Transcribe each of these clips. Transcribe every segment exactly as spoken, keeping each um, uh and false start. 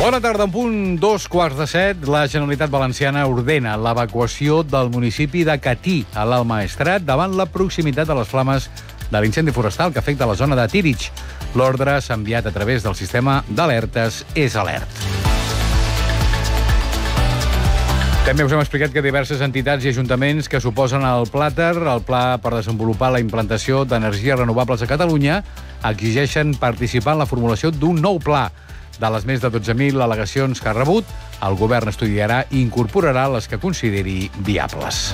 Bona tarda, en punt dos quarts de set. La Generalitat Valenciana ordena l'evacuació del municipi de Catí, a l'Alt Maestrat, davant la proximitat de les flames de l'incendi forestal que afecta la zona de Tírig. L'ordre s'ha enviat a través del sistema d'alertes És Alert. També us hem explicat que diverses entitats i ajuntaments que s'oposen al Plàter, el Pla per desenvolupar la implantació d'energies renovables a Catalunya, exigeixen participar en la formulació d'un nou pla. De les més de dotze mil al·legacions que ha rebut, el govern estudiarà i incorporarà les que consideri viables.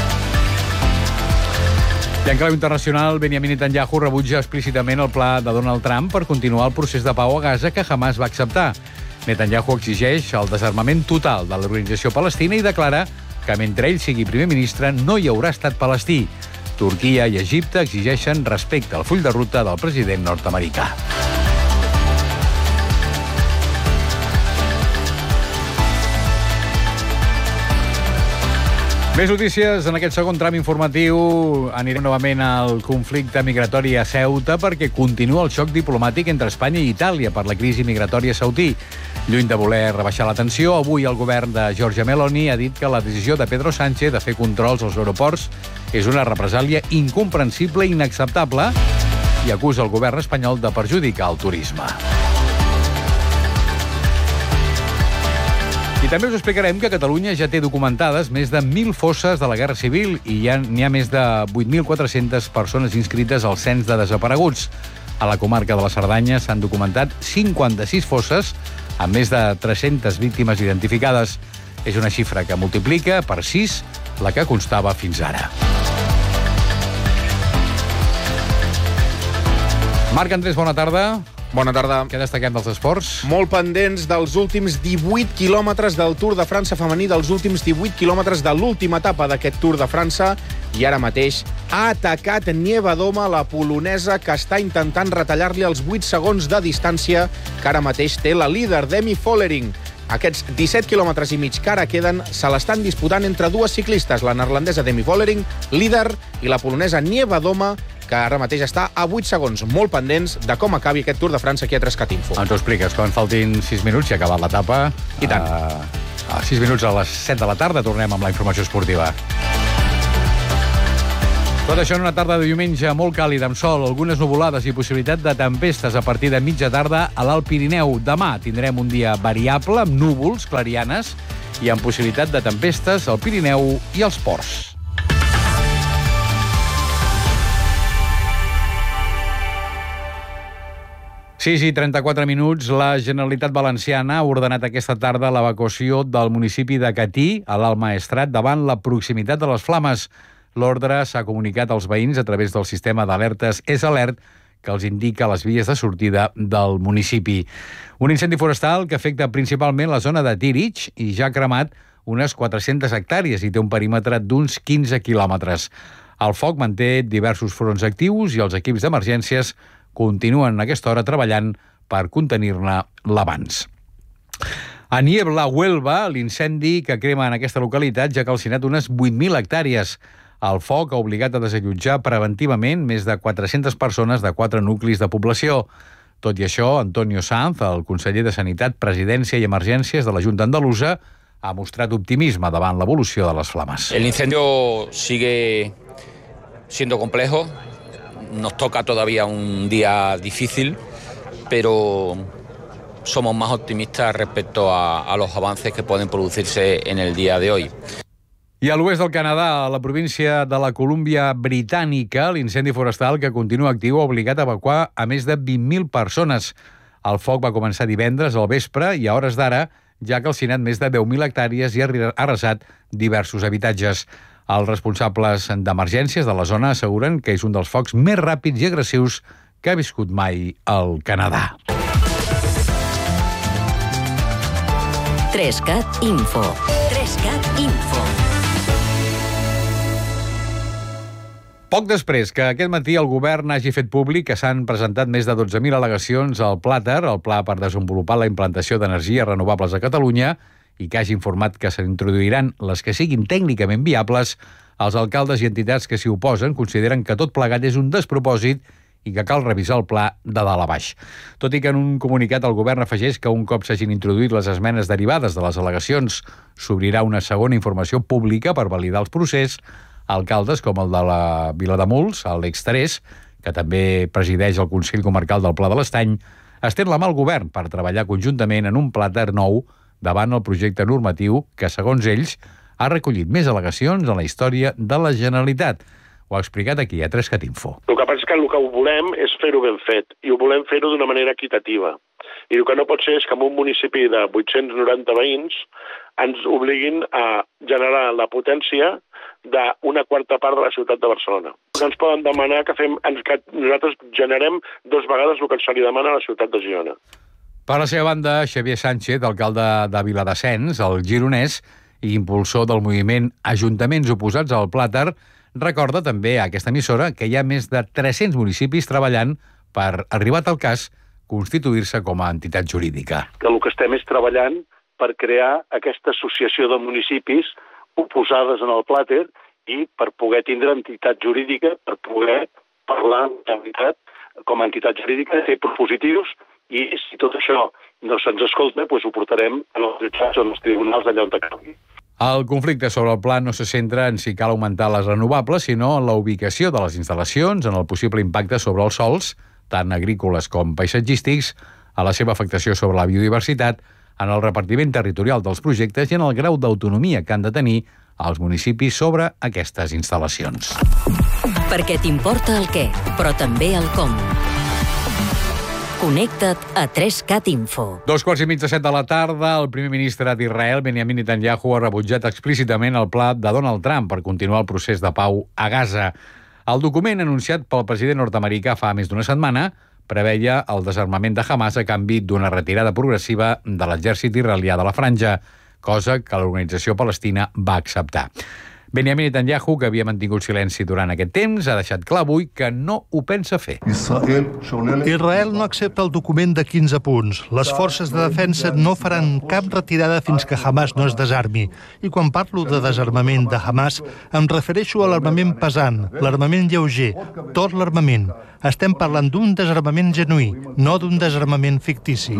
I en clau internacional, Benjamin Netanyahu rebutja explícitament el pla de Donald Trump per continuar el procés de pau a Gaza que Hamas va acceptar. Netanyahu exigeix el desarmament total de l'organització palestina i declara que mentre ell sigui primer ministre no hi haurà estat palestí. Turquia i Egipte exigeixen respecte al full de ruta del president nord-americà. Més notícies en aquest segon tram informatiu. Anirem novament al conflicte migratori a Ceuta perquè continua el xoc diplomàtic entre Espanya i Itàlia per la crisi migratòria saudí. Lluny de voler rebaixar la tensió, avui el govern de Giorgia Meloni ha dit que la decisió de Pedro Sánchez de fer controls als aeroports és una represàlia incomprensible i inacceptable i acusa el govern espanyol de perjudicar el turisme. I també us explicarem que Catalunya ja té documentades més de mil fosses de la Guerra Civil i ja n'hi ha més de vuit mil quatre-centes persones inscrites al cens de desapareguts. A la comarca de la Cerdanya s'han documentat cinquanta-sis fosses amb més de tres-centes víctimes identificades. És una xifra que multiplica per sis la que constava fins ara. Marc Andrés, bona tarda. Bona tarda. Què destaquem dels esports? Molt pendents dels últims divuit quilòmetres del Tour de França femení, dels últims divuit quilòmetres de l'última etapa d'aquest Tour de França. I ara mateix ha atacat Nievedoma, la polonesa, que està intentant retallar-li els vuit segons de distància que ara mateix té la líder, Demi Vollering. Aquests disset quilòmetres i mig que ara queden se l'estan disputant entre dues ciclistes, la neerlandesa Demi Vollering, líder, i la polonesa Nievedoma, que ara mateix està a vuit segons, molt pendents de com acabi aquest Tour de França aquí a Trescat Info. Ens ho expliques, quan faltin sis minuts i ha acabat l'etapa. I tant. A, a sis minuts a les set de la tarda tornem amb la informació esportiva. Tot això en una tarda de diumenge molt càlida, amb sol, algunes nuvolades i possibilitat de tempestes a partir de mitja tarda a l'Alt Pirineu. Demà tindrem un dia variable, amb núvols, clarianes, i amb possibilitat de tempestes al Pirineu i als ports. sis i trenta-quatre minuts, la Generalitat Valenciana ha ordenat aquesta tarda l'evacuació del municipi de Catí, a l'Alt Maestrat, davant la proximitat de les flames. L'ordre s'ha comunicat als veïns a través del sistema d'alertes És Alert, que els indica les vies de sortida del municipi. Un incendi forestal que afecta principalment la zona de Tírig i ja ha cremat unes quatre-centes hectàrees i té un perímetre d'uns quinze quilòmetres. El foc manté diversos fronts actius i els equips d'emergències continuen a aquesta hora treballant per contenir-ne l'avanç. A Niebla, Huelva, l'incendi que crema en aquesta localitat ja ha calcinat unes vuit mil hectàrees. El foc ha obligat a desallotjar preventivament més de quatre-centes persones de quatre nuclis de població. Tot i això, Antonio Sanz, el conseller de Sanitat, Presidència i Emergències de la Junta Andalusa, ha mostrat optimisme davant l'evolució de les flames. El incendio sigue siendo complejo. Nos toca todavía un día difícil, pero somos más optimistas respecto a, a los avances que pueden producirse en el día de hoy. I a l'oest del Canadà, a la província de la Colúmbia Britànica, l'incendi forestal que continua actiu ha obligat a evacuar a més de vint mil persones. El foc va començar divendres al vespre i a hores d'ara ja ha calcinat més de deu mil hectàrees i ha arrasat diversos habitatges. Els responsables d'emergències de la zona asseguren que és un dels focs més ràpids i agressius que ha viscut mai el Canadà. Trescat Info. Trescat Info. Poc després que aquest matí el govern hagi fet públic que s'han presentat més de dotze mil al·legacions al Plàter, el Pla per desenvolupar la implantació d'energies renovables a Catalunya, i que hagi informat que s'introduiran les que siguin tècnicament viables, els alcaldes i entitats que s'hi oposen consideren que tot plegat és un despropòsit i que cal revisar el pla de dalt a baix. Tot i que en un comunicat el govern afegeix que un cop s'hagin introduït les esmenes derivades de les al·legacions s'obrirà una segona informació pública per validar els procés, alcaldes com el de la Vilademuls, Àlex Terés, que també presideix el Consell Comarcal del Pla de l'Estany, estén la mà al govern per treballar conjuntament en un plàter nou davant el projecte normatiu que, segons ells, ha recollit més al·legacions en la història de la Generalitat. Ho ha explicat aquí, a tres cat info. El que passa és que el que ho volem és fer-ho ben fet, i ho volem fer-ho d'una manera equitativa. I el que no pot ser és que en un municipi de vuit-cents noranta veïns ens obliguin a generar la potència d'una quarta part de la ciutat de Barcelona. No ens poden demanar que, fem, que nosaltres generem dos vegades el que se li demana a la ciutat de Girona. Per la seva banda, Xavier Sánchez, alcalde de Viladasens, el gironès, i impulsor del moviment Ajuntaments Oposats al Plàter, recorda també a aquesta emissora que hi ha més de tres-cents municipis treballant per, arribat al cas, constituir-se com a entitat jurídica. Que el que estem és treballant per crear aquesta associació de municipis oposades en el Plàter i per poder tindre entitat jurídica, per poder parlar com a entitat jurídica, fer propositius, i si tot això no se'ns escolta, doncs ho portarem en els jutjats o en els tribunals allà on calgui. El conflicte sobre el pla no se centra en si cal augmentar les renovables, sinó en la ubicació de les instal·lacions, en el possible impacte sobre els sòls, tant agrícoles com paisatgístics, a la seva afectació sobre la biodiversitat, en el repartiment territorial dels projectes i en el grau d'autonomia que han de tenir els municipis sobre aquestes instal·lacions. Perquè t'importa el què, però també el com. Connecta't a tres cat info. Dos quarts i mig de set de la tarda, el primer ministre d'Israel, Benjamin Netanyahu, ha rebutjat explícitament el pla de Donald Trump per continuar el procés de pau a Gaza. El document anunciat pel president nord-americà fa més d'una setmana preveia el desarmament de Hamas a canvi d'una retirada progressiva de l'exèrcit israelià de la franja, cosa que l'organització palestina va acceptar. Benjamin Netanyahu, que havia mantingut silenci durant aquest temps, ha deixat clar avui que no ho pensa fer. Israel no accepta el document de quinze punts. Les forces de defensa no faran cap retirada fins que Hamas no es desarmi. I quan parlo de desarmament de Hamas, em refereixo a l'armament pesant, l'armament lleuger, tot l'armament. Estem parlant d'un desarmament genuí, no d'un desarmament fictici.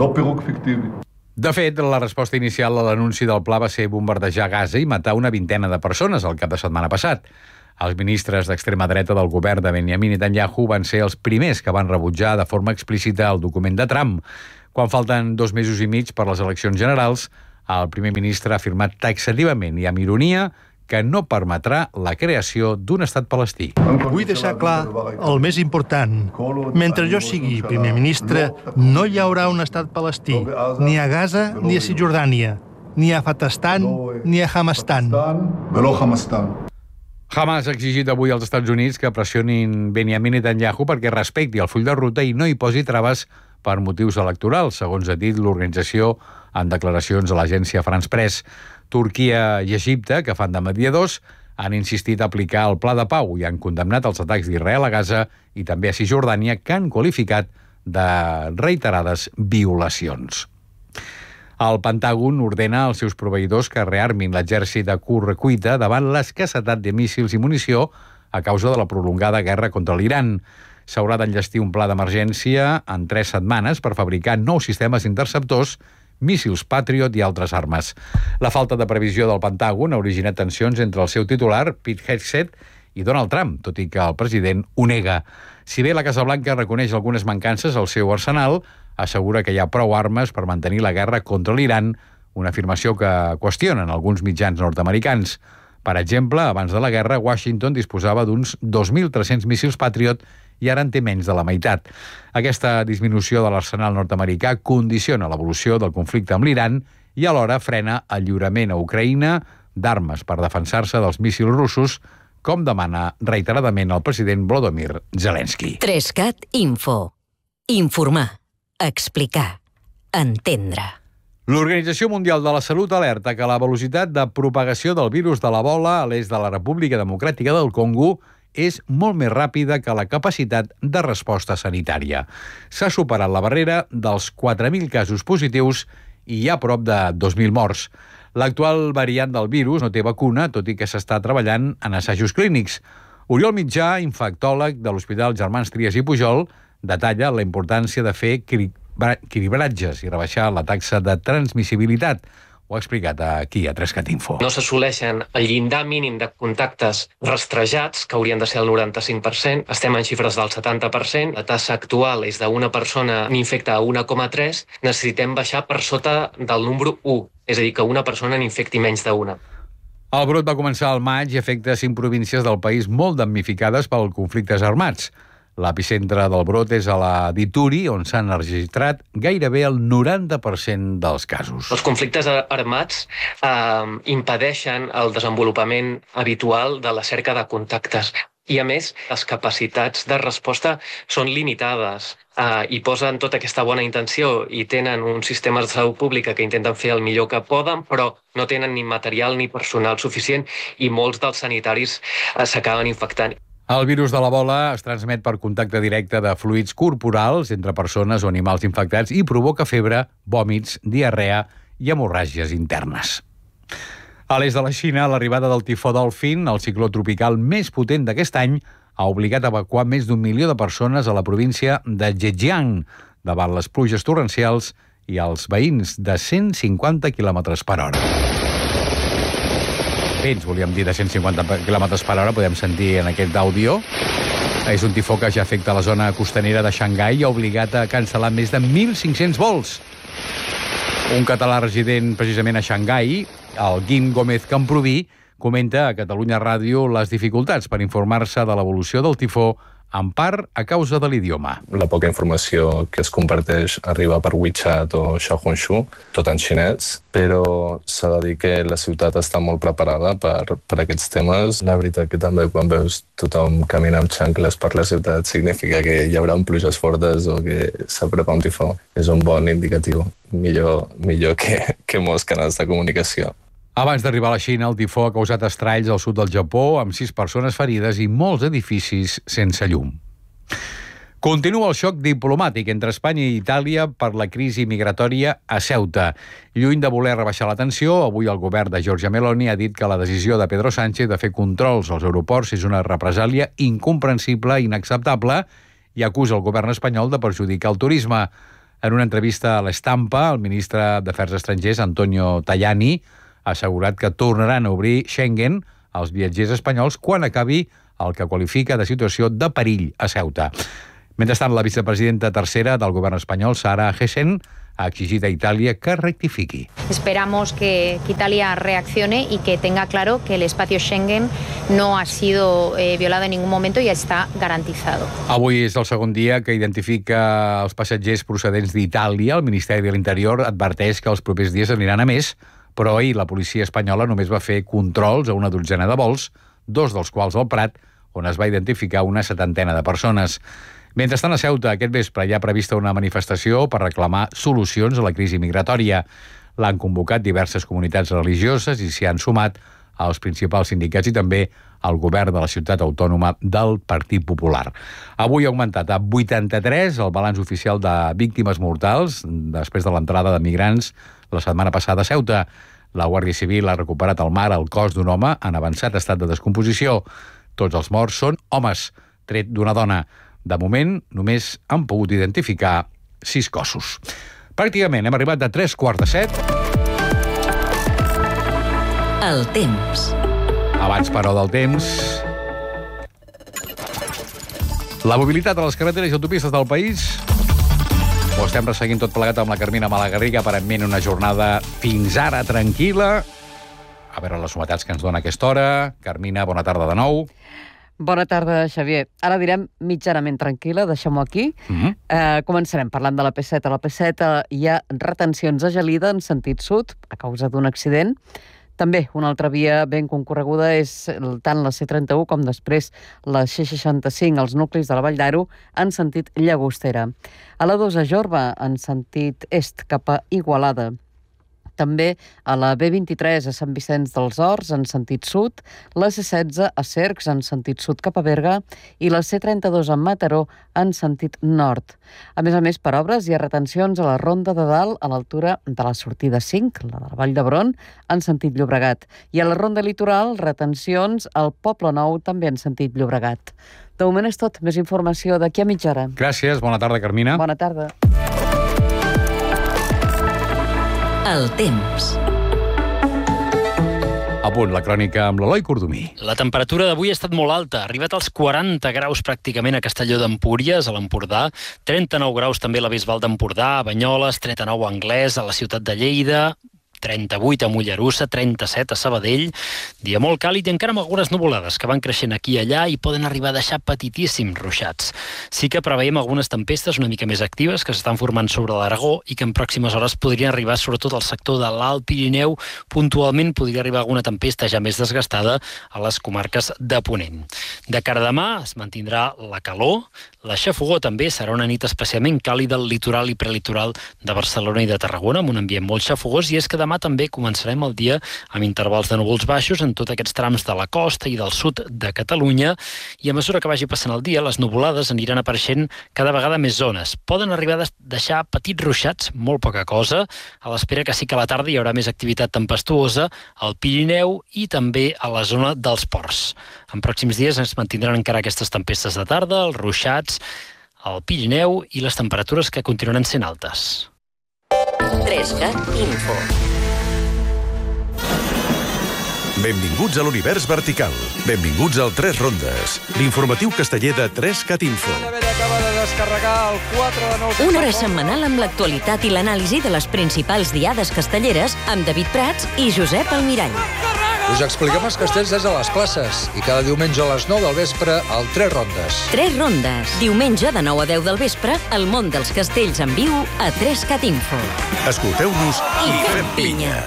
De fet, la resposta inicial a l'anunci del pla va ser bombardejar Gaza i matar una vintena de persones el cap de setmana passat. Els ministres d'extrema dreta del govern de Benjamin Netanyahu van ser els primers que van rebutjar de forma explícita el document de Trump. Quan falten dos mesos i mig per les eleccions generals, el primer ministre ha afirmat taxativament i amb ironia que no permetrà la creació d'un estat palestí. Vull deixar clar el més important. Mentre jo sigui primer ministre, no hi haurà un estat palestí, ni a Gaza ni a Cisjordània, ni a Fatastan ni a Hamastan. Hamas ha exigit avui als Estats Units que pressionin Benjamin Netanyahu perquè respecti el full de ruta i no hi posi traves per motius electorals, segons ha dit l'organització en declaracions a l'agència France Press. Turquia i Egipte, que fan de mediadors, han insistit a aplicar el pla de pau i han condemnat els atacs d'Israel a Gaza i també a Cisjordània, que han qualificat de reiterades violacions. El Pentàgon ordena als seus proveïdors que rearmin l'exèrcit de curta davant l'escassetat de míssils i munició a causa de la prolongada guerra contra l'Iran. S'haurà d'enllestir un pla d'emergència en tres setmanes per fabricar nous sistemes interceptors, míssils Patriot i altres armes. La falta de previsió del Pentàgon ha originat tensions entre el seu titular, Pete Hegseth, i Donald Trump, tot i que el president ho nega. Si bé la Casa Blanca reconeix algunes mancances al seu arsenal, assegura que hi ha prou armes per mantenir la guerra contra l'Iran, una afirmació que qüestionen alguns mitjans nord-americans. Per exemple, abans de la guerra, Washington disposava d'uns dos mil tres-cents míssils Patriot i ara en té menys de la meitat. Aquesta disminució de l'arsenal nord-americà condiciona l'evolució del conflicte amb l'Iran i alhora frena el lliurament a Ucraïna d'armes per defensar-se dels míssils russos, com demana reiteradament el president Volodymyr Zelensky. tres cat info. Informar, explicar, entendre. L'Organització Mundial de la Salut alerta que la velocitat de propagació del virus de l'Ebola a l'est de la República Democràtica del Congo és molt més ràpida que la capacitat de resposta sanitària. S'ha superat la barrera dels quatre mil casos positius i hi ha prop de dos mil morts. L'actual variant del virus no té vacuna, tot i que s'està treballant en assajos clínics. Oriol Mitjà, infectòleg de l'Hospital Germans Trias i Pujol, detalla la importància de fer cribratges i rebaixar la taxa de transmissibilitat. Ho ha explicat aquí, a Trescat Info. No s'assoleixen el llindar mínim de contactes rastrejats, que haurien de ser el noranta-cinc per cent. Estem en xifres del setanta per cent. La tassa actual és d'una persona n'infecta a un coma tres. Necessitem baixar per sota del número u, és a dir, que una persona n'infecti menys d'una. El brot va començar al maig i afecta cinc províncies del país molt damnificades pels conflictes armats. L'epicentre del brot és a la d'Ituri, on s'han registrat gairebé el noranta per cent dels casos. Els conflictes armats eh, impedeixen el desenvolupament habitual de la cerca de contactes. I, a més, les capacitats de resposta són limitades eh, i posen tota aquesta bona intenció i tenen un sistema de salut pública que intenten fer el millor que poden, però no tenen ni material ni personal suficient i molts dels sanitaris eh, s'acaben infectant. El virus de l'Ebola es transmet per contacte directe de fluids corporals entre persones o animals infectats i provoca febre, vòmits, diarrea i hemorràgies internes. A l'est de la Xina, l'arribada del tifó Dolphin, el cicló tropical més potent d'aquest any, ha obligat a evacuar més d'un milió de persones a la província de Zhejiang davant les pluges torrencials i els veïns de cent cinquanta quilòmetres per hora. Vents, volíem dir, de cent cinquanta quilòmetres per hora, podem sentir en aquest àudio. És un tifó que ja afecta la zona costanera de Xangai i ha obligat a cancel·lar més de mil cinc-cents vols. Un català resident precisament a Xangai, el Guim Gómez Camproví, comenta a Catalunya Ràdio les dificultats per informar-se de l'evolució del tifó, en part a causa de l'idioma. La poca informació que es comparteix arriba per WeChat o Xiaohongshu, tot en xinès, però s'ha de dir que la ciutat està molt preparada per, per aquests temes. La veritat que també quan veus tothom caminar amb xancles per la ciutat significa que hi haurà pluges fortes o que s'apropa un tifó. És un bon indicatiu, millor, millor que, que molts canals de comunicació. Abans d'arribar a la Xina, el tifó ha causat estralls al sud del Japó, amb sis persones ferides i molts edificis sense llum. Continua el xoc diplomàtic entre Espanya i Itàlia per la crisi migratòria a Ceuta. Lluny de voler rebaixar la tensió, avui el govern de Giorgia Meloni ha dit que la decisió de Pedro Sánchez de fer controls als aeroports és una represàlia incomprensible i inacceptable i acusa el govern espanyol de perjudicar el turisme. En una entrevista a l'Estampa, el ministre d'Afers Estrangers, Antonio Tajani, ha assegurat que tornaran a obrir Schengen als viatgers espanyols quan acabi el que qualifica de situació de perill a Ceuta. Mentrestant, la vicepresidenta tercera del govern espanyol, Sara Gessen, ha exigit a Itàlia que rectifiqui. Esperamos que, que Italia reaccione y que tenga claro que el espacio Schengen no ha sido eh, violado en ningún momento y está garantizado. Avui és el segon dia que identifica els passatgers procedents d'Itàlia. El Ministeri de l'Interior adverteix que els propers dies aniran a més, però ahir la policia espanyola només va fer controls a una dotzena de vols, dos dels quals al Prat, on es va identificar una setantena de persones. Mentrestant, a Ceuta, aquest vespre hi ha prevista una manifestació per reclamar solucions a la crisi migratòria. L'han convocat diverses comunitats religioses i s'hi han sumat als principals sindicats i també al govern de la ciutat autònoma del Partit Popular. Avui ha augmentat a vuitanta-tres el balanç oficial de víctimes mortals després de l'entrada de migrants la setmana passada a Ceuta. La Guàrdia Civil ha recuperat al mar el cos d'un home en avançat estat de descomposició. Tots els morts són homes, tret d'una dona. De moment, només han pogut identificar sis cossos. Pràcticament hem arribat a tres quarts de set. El temps. Abans, però, del temps... La mobilitat a les carreteres i autopistes del país... Ho estem resseguint tot plegat amb la Carmina Malagarriga, aparentment una jornada fins ara tranquil·la. A veure les novetats que ens dona aquesta hora. Carmina, bona tarda de nou. Bona tarda, Xavier. Ara direm mitjanament tranquil·la, deixem-ho aquí. Mm-hmm. eh, començarem parlant de la P set. A la P set hi ha retencions a Gelida en sentit sud a causa d'un accident. També una altra via ben concorreguda és tant la C trenta-u com després la C seixanta-cinc, els nuclis de la Vall d'Aro, en sentit Llagostera. A la dos a Jorba, en sentit est cap a Igualada. També a la B vint-i-tres a Sant Vicenç dels Horts en sentit sud, la C setze a Cercs en sentit sud cap a Berga i la C trenta-dos a Mataró en sentit nord. A més a més, per obres hi ha retencions a la Ronda de Dalt a l'altura de la sortida cinc, la de la Vall d'Hebron, en sentit Llobregat. I a la Ronda Litoral, retencions al Poble Nou, també en sentit Llobregat. De moment és tot. Més informació d'aquí a mitja hora. Gràcies. Bona tarda, Carmina. Bona tarda. El temps. A punt, la crònica amb l'Eloi Cordomí. La temperatura d'avui ha estat molt alta, ha arribat als quaranta graus pràcticament a Castelló d'Empúries, a l'Empordà, trenta-nou graus també a la Bisbal d'Empordà, a Banyoles, trenta-nou a Anglès, a la ciutat de Lleida, trenta-vuit a Mollerussa, trenta-set a Sabadell, dia molt càlid i encara amb algunes nuvolades que van creixent aquí i allà i poden arribar a deixar petitíssims ruixats. Sí que preveiem algunes tempestes una mica més actives que s'estan formant sobre l'Aragó i que en pròximes hores podrien arribar sobretot al sector de l'Alt Pirineu. Puntualment podria arribar alguna tempesta ja més desgastada a les comarques de Ponent. De cara a demà es mantindrà la calor, la xafogor també serà una nit especialment càlida al litoral i prelitoral de Barcelona i de Tarragona, amb un ambient molt xafogós, i és que demà també començarem el dia amb intervals de núvols baixos en tots aquests trams de la costa i del sud de Catalunya, i a mesura que vagi passant el dia, les nuvolades aniran apareixent cada vegada més zones. Poden arribar a deixar petits ruixats, molt poca cosa, a l'espera que sí que a la tarda hi haurà més activitat tempestuosa al Pirineu i també a la zona dels ports. En pròxims dies es mantindran encara aquestes tempestes de tarda, els ruixats al Pirineu i les temperatures que continuaran sent altes. trescat Info. Benvinguts a l'univers vertical. Benvinguts al Tres Rondes, l'informatiu casteller de trescat Info. Una hora setmanal amb l'actualitat i l'anàlisi de les principals diades castelleres amb David Prats i Josep Almirall. Us expliquem els castells des de les classes i cada diumenge a les nou del vespre al Tres Rondes. Tres Rondes. Diumenge de nou a deu del vespre, el món dels castells en viu a trescat Info. Escolteu-nos i, I fem pinya.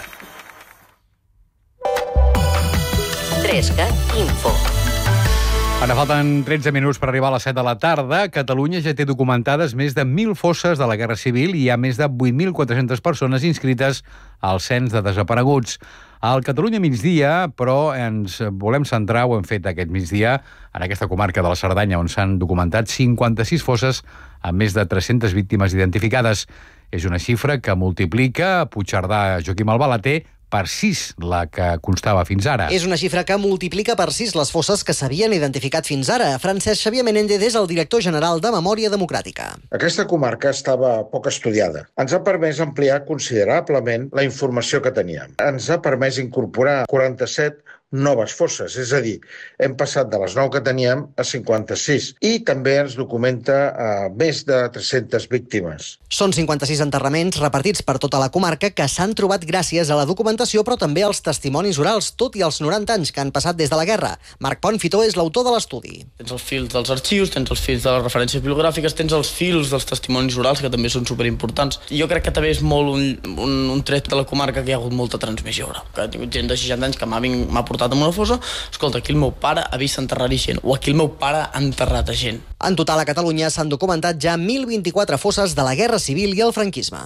trescat Info. Ara falten tretze minuts per arribar a les set de la tarda. Catalunya ja té documentades més de mil fosses de la Guerra Civil i hi ha més de vuit mil quatre-centes persones inscrites al cens de desapareguts. Al Catalunya migdia, però ens volem centrar, ho hem fet aquest migdia, en aquesta comarca de la Cerdanya, on s'han documentat cinquanta-sis fosses amb més de tres-centes víctimes identificades. És una xifra que multiplica Puigcerdà Joaquim Albalater per sis la que constava fins ara. És una xifra que multiplica per sis les fosses que s'havien identificat fins ara. Francesc Xavier Menéndez és el director general de Memòria Democràtica. Aquesta comarca estava poc estudiada. Ens ha permès ampliar considerablement la informació que teníem. Ens ha permès incorporar quaranta-set noves fosses, és a dir, hem passat de les nou que teníem a cinquanta-sis i també ens documenta eh, més de tres-centes víctimes. Són cinquanta-sis enterraments repartits per tota la comarca que s'han trobat gràcies a la documentació però també als testimonis orals, tot i els noranta anys que han passat des de la guerra. Marc Pont Fitó és l'autor de l'estudi. Tens els fils dels arxius, tens els fils de les referències bibliogràfiques, tens els fils dels testimonis orals, que també són superimportants. I jo crec que també és molt un, un, un tret de la comarca que hi ha hagut molta transmissió oral. Que he tingut gent de seixanta anys que m'ha portat en una fossa, escolta, aquí el meu pare ha vist enterrar-hi gent, o aquí el meu pare ha enterrat a gent. En total a Catalunya s'han documentat ja mil vint-i-quatre fosses de la Guerra Civil i el franquisme.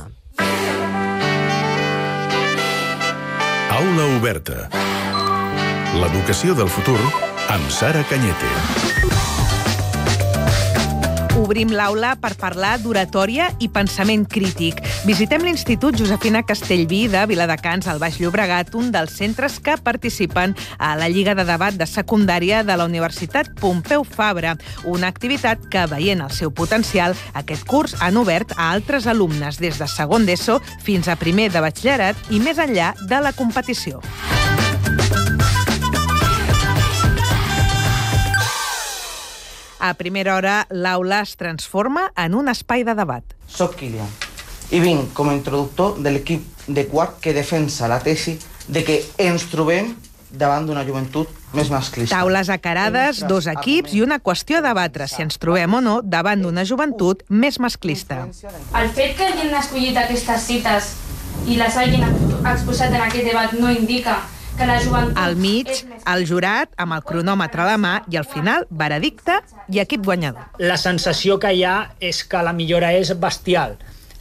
Aula oberta. L'educació del futur amb Sara Cañete. Obrim l'aula per parlar d'oratòria i pensament crític. Visitem l'Institut Josefina Castellví de Viladecans, al Baix Llobregat, un dels centres que participen a la Lliga de Debat de Secundària de la Universitat Pompeu Fabra, una activitat que, veient el seu potencial, aquest curs han obert a altres alumnes des de segon d'ESO fins a primer de batxillerat i més enllà de la competició. A primera hora, l'aula es transforma en un espai de debat. Soc Kilian i vinc com a introductor de l'equip de quart que defensa la tesi de que ens trobem davant d'una joventut més masclista. Taules acarades, dos equips i una qüestió a debatre si ens trobem o no davant d'una joventut més masclista. El fet que hagin escollit aquestes cites i les hagin exposat en aquest debat no indica que la joventut... Al mig, el jurat, amb el cronòmetre a la mà, i al final, veredicte i equip guanyador. La sensació que hi ha és que la millora és bestial. És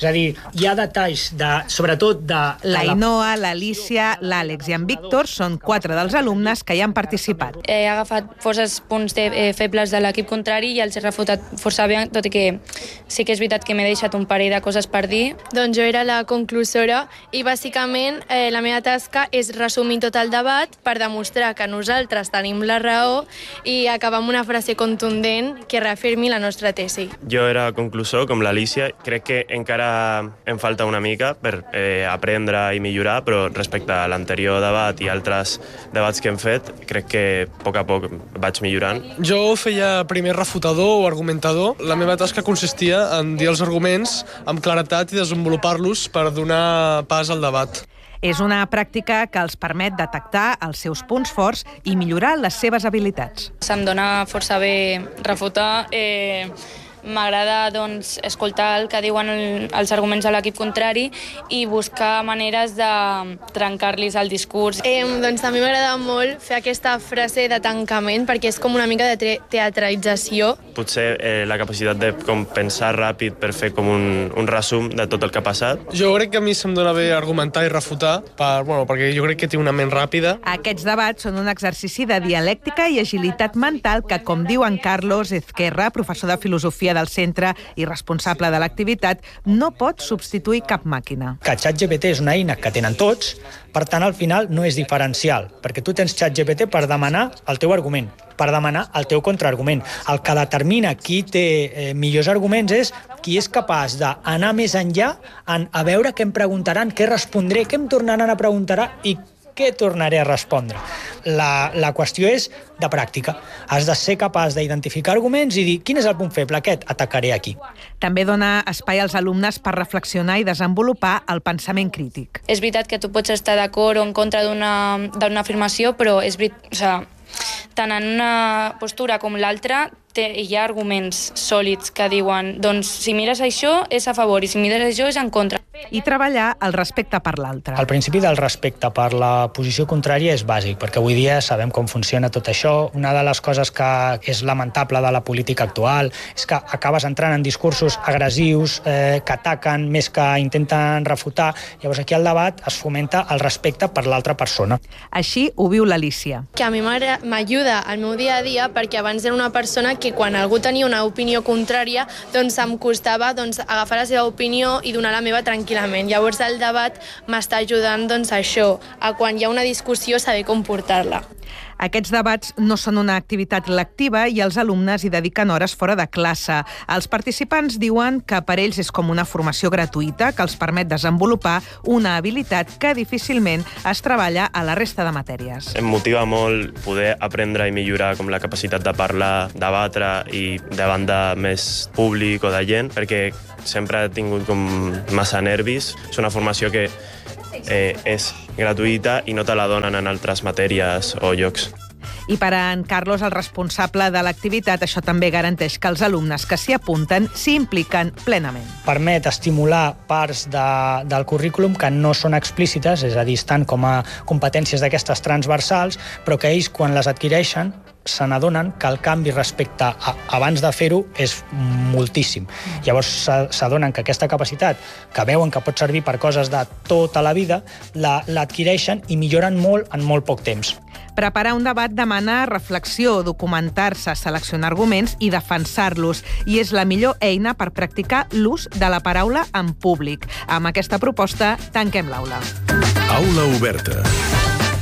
És a dir, hi ha detalls, de, sobretot de... de la la... Ainhoa, l'Alícia, l'Àlex i en Víctor són quatre dels alumnes que hi han participat. He agafat forces punts de, eh, febles de l'equip contrari i els he refutat força bé, tot i que sí que és veritat que m'he deixat un parell de coses per dir. Doncs jo era la conclusora i bàsicament eh, la meva tasca és resumir tot el debat per demostrar que nosaltres tenim la raó i acabar amb una frase contundent que reafirmi la nostra tesi. Jo era conclusor, com l'Alícia. Crec que encara em falta una mica per eh, aprendre i millorar, però respecte a l'anterior debat i altres debats que hem fet, crec que a poc a poc vaig millorant. Jo feia primer refutador o argumentador. La meva tasca consistia en dir els arguments amb claretat i desenvolupar-los per donar pas al debat. És una pràctica que els permet detectar els seus punts forts i millorar les seves habilitats. Se'm dona força bé refutar. Eh, M'agrada doncs, escoltar el que diuen el, els arguments de l'equip contrari i buscar maneres de trencar-los el discurs. Eh, doncs a mi m'agrada molt fer aquesta frase de tancament perquè és com una mica de teatralització. Potser eh, la capacitat de com, pensar ràpid per fer com un, un resum de tot el que ha passat. Jo crec que a mi se'm dona bé argumentar i refutar per, bueno, perquè jo crec que tinc una ment ràpida. Aquests debats són un exercici de dialèctica i agilitat mental que, com diu en Carlos Ezquerra, professor de filosofia del centre i responsable de l'activitat, no pot substituir cap màquina. Que ChatGPT és una eina que tenen tots, per tant, al final no és diferencial, perquè tu tens ChatGPT per demanar el teu argument, per demanar el teu contraargument. El que determina qui té eh, millors arguments és qui és capaç d'anar més enllà en a veure què em preguntaran, què respondré, què em tornaran a preguntar i què tornaré a respondre. La, la qüestió és de pràctica. Has de ser capaç d'identificar arguments i dir quin és el punt feble, aquest, atacaré aquí. També dona espai als alumnes per reflexionar i desenvolupar el pensament crític. És veritat que tu pots estar d'acord o en contra d'una afirmació, però és veritat, o sigui, tant en una postura com l'altra hi ha arguments sòlids que diuen doncs si mires això és a favor i si mires això és en contra. I treballar el respecte per l'altre. El principi del respecte per la posició contrària és bàsic, perquè avui dia sabem com funciona tot això. Una de les coses que és lamentable de la política actual és que acabes entrant en discursos agressius eh, que ataquen més que intenten refutar. Llavors aquí al debat es fomenta el respecte per l'altra persona. Així ho viu l'Alícia. Que a mi m'ajuda al meu dia a dia perquè abans era una persona que quan algú tenia una opinió contrària doncs em costava doncs, agafar la seva opinió i donar la meva tranquil·lament. Llavors el debat m'està ajudant doncs, a això, a quan hi ha una discussió saber com portar-la. Aquests debats no són una activitat lectiva i els alumnes hi dediquen hores fora de classe. Els participants diuen que per ells és com una formació gratuïta que els permet desenvolupar una habilitat que difícilment es treballa a la resta de matèries. Em motiva molt poder aprendre i millorar com la capacitat de parlar, debatre i davant de més públic o de gent, perquè sempre he tingut com massa nervis. És una formació que Eh, és gratuïta i no te la donen en altres matèries o llocs. I per a en Carlos, el responsable de l'activitat, això també garanteix que els alumnes que s'hi apunten s'hi impliquen plenament. Permet estimular parts de, del currículum que no són explícites, és a dir, tant com a competències d'aquestes transversals, però que ells, quan les adquireixen, se n'adonen que el canvi respecte a abans de fer-ho és moltíssim. Llavors s'adonen que aquesta capacitat, que veuen que pot servir per coses de tota la vida, l'adquireixen i milloren molt en molt poc temps. Preparar un debat demana reflexió, documentar-se, seleccionar arguments i defensar-los, i és la millor eina per practicar l'ús de la paraula en públic. Amb aquesta proposta tanquem l'aula. Aula oberta.